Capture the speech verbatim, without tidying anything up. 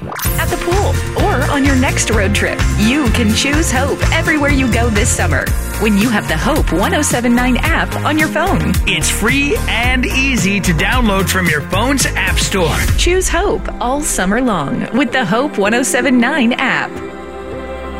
at the pool, or on your next road trip. You can choose Hope everywhere you go this summer when you have the Hope one oh seven nine app on your phone. It's free and easy to download from your phone's app store. Choose Hope all summer long with the Hope one oh seven nine app.